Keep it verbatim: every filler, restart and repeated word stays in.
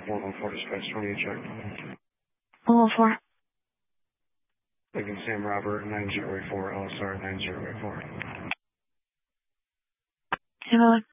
four one four dispatch twenty, check. one one four. Lincoln Sam Robert, nine zero eight four, L S R nine zero eight four. Zero one.